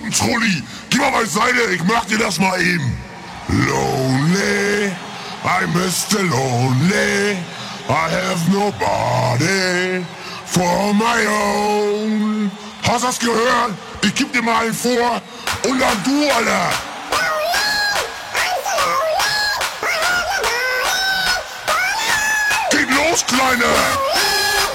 Trulli, geh mal beiseite, ich mach dir das mal eben. Lonely, I'm Mr. Lonely, I have nobody for my own. Hast das gehört? Ich geb dir mal einen vor und dann du, Alter. Geht los, Kleine!